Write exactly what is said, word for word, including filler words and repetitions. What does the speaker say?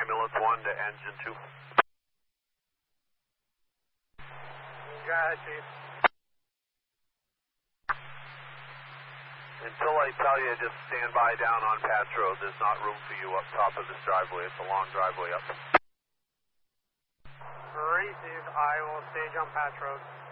ambulance one to engine two. Go ahead, Chief. Until I tell you, just stand by down on Patch Road. There's not room for you up top of this driveway. It's a long driveway up. Received. I will stage on Patch Road.